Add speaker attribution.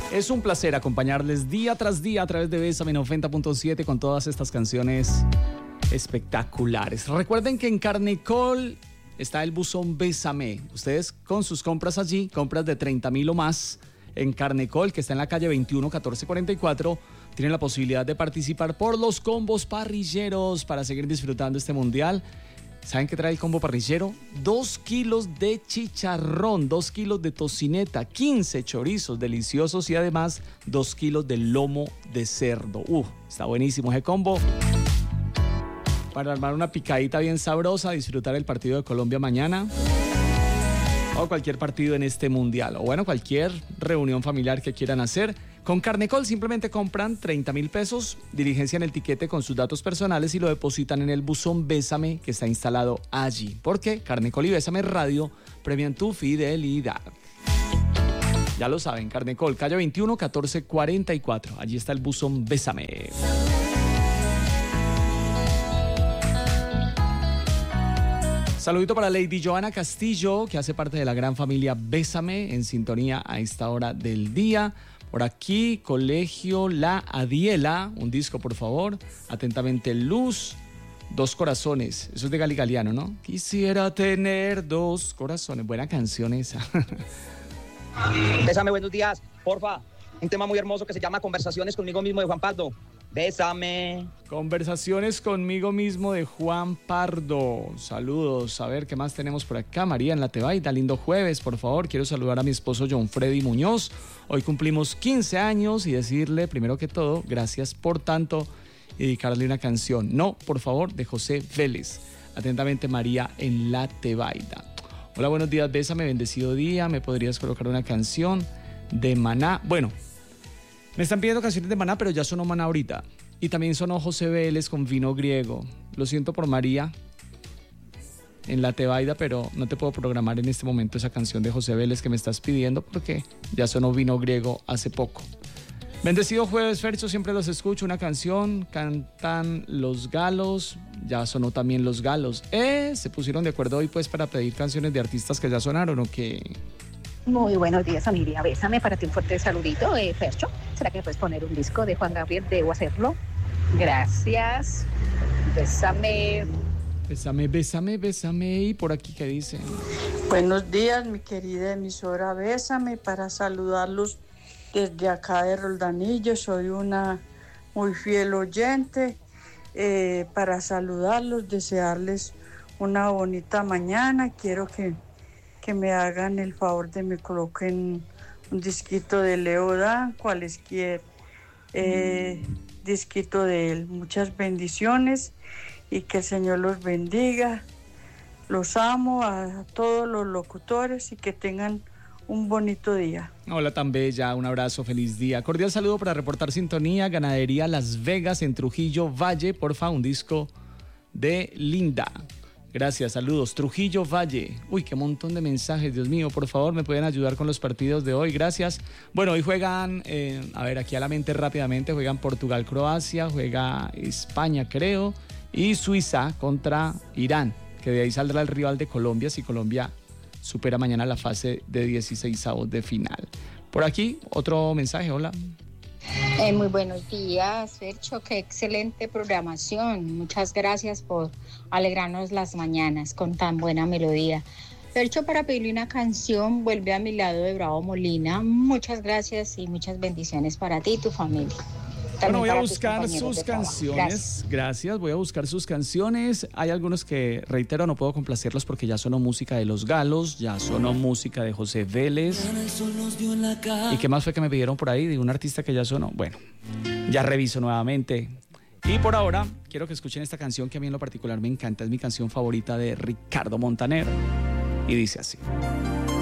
Speaker 1: Es un placer acompañarles día tras día a través de Bésame 90.7 con todas estas canciones espectaculares. Recuerden que en Carnecol está el buzón Bésame. Ustedes con sus compras allí, compras de 30,000 o más, en Carnecol, que está en la calle 21 1444, tienen la posibilidad de participar por los combos parrilleros para seguir disfrutando este mundial. ¿Saben qué trae el combo parrillero? 2 kilos de chicharrón, 2 kilos de tocineta, 15 chorizos deliciosos y además 2 kilos de lomo de cerdo. Está buenísimo ese combo. Para armar una picadita bien sabrosa, disfrutar el partido de Colombia mañana. O cualquier partido en este mundial. O bueno, cualquier reunión familiar que quieran hacer. Con Carnecol simplemente compran 30,000 pesos, diligencian el tiquete con sus datos personales y lo depositan en el buzón Bésame que está instalado allí. Porque Carnecol y Bésame Radio premian tu fidelidad. Ya lo saben, Carnecol, calle 21 1444. Allí está el buzón Bésame. Saludito para Lady Joana Castillo, que hace parte de la gran familia Bésame, en sintonía a esta hora del día. Por aquí, Colegio La Adiela, un disco por favor. Atentamente, Luz, 2 corazones. Eso es de Gali Galiano, ¿no? Quisiera tener 2 corazones. Buena canción esa.
Speaker 2: Bésame, buenos días, porfa. Un tema muy hermoso que se llama Conversaciones conmigo mismo de Juan Pardo. Bésame.
Speaker 1: Conversaciones conmigo mismo de Juan Pardo. Saludos. A ver, ¿qué más tenemos por acá? María en la Tebaida. Lindo jueves, por favor. Quiero saludar a mi esposo John Freddy Muñoz. Hoy cumplimos 15 años y decirle, primero que todo, gracias por tanto y dedicarle una canción. No, por favor, de José Vélez. Atentamente, María en la Tebaida. Hola, buenos días, Bésame, bendecido día. ¿Me podrías colocar una canción de Maná? Bueno, me están pidiendo canciones de Maná, pero ya sonó Maná ahorita. Y también sonó José Vélez con Vino Griego. Lo siento por María en la Tebaida, pero no te puedo programar en este momento esa canción de José Vélez que me estás pidiendo porque ya sonó Vino Griego hace poco. Bendecido jueves, Fercho, siempre los escucho. Una canción, cantan Los Galos. Ya sonó también Los Galos. Se pusieron de acuerdo hoy pues para pedir canciones de artistas que ya sonaron o que...
Speaker 3: Muy buenos días, familia. Bésame, para ti un fuerte saludito. Fercho, ¿será que puedes poner un disco de Juan Gabriel? ¿Debo hacerlo? Gracias. Bésame.
Speaker 1: Bésame, bésame, bésame. ¿Y por aquí qué dicen?
Speaker 4: Buenos días, mi querida emisora Bésame, para saludarlos desde acá de Roldanillo. Soy una muy fiel oyente. Para saludarlos, desearles una bonita mañana. Quiero que me hagan el favor de me coloquen un disquito de Leo Dan, cualesquier disquito de él. Muchas bendiciones y que el Señor los bendiga. Los amo a todos los locutores y que tengan un bonito día.
Speaker 1: Hola tan bella, un abrazo, feliz día. Cordial saludo para reportar sintonía, Ganadería Las Vegas en Trujillo Valle, porfa, un disco de Linda. Gracias, saludos. Trujillo Valle. Uy, qué montón de mensajes, Dios mío. Por favor, me pueden ayudar con los partidos de hoy. Gracias. Bueno, hoy juegan, a ver, aquí a la mente rápidamente, juegan Portugal-Croacia, juega España, creo, y Suiza contra Irán, que de ahí saldrá el rival de Colombia si Colombia supera mañana la fase de 16avos de final. Por aquí, otro mensaje, hola.
Speaker 5: Muy buenos días, Fercho, qué excelente programación. Muchas gracias por alegrarnos las mañanas con tan buena melodía. Fercho, para pedirle una canción, Vuelve a mi lado de Bravo Molina. Muchas gracias y muchas bendiciones para ti y tu familia.
Speaker 1: Bueno, voy a buscar sus canciones. Gracias, voy a buscar sus canciones. Hay algunos que, reitero, no puedo complacerlos porque ya sonó música de Los Galos, ya sonó música de José Vélez. ¿Y qué más fue que me pidieron por ahí de un artista que ya sonó? Bueno, ya reviso nuevamente. Y por ahora, quiero que escuchen esta canción que a mí en lo particular me encanta. Es mi canción favorita de Ricardo Montaner. Y dice así.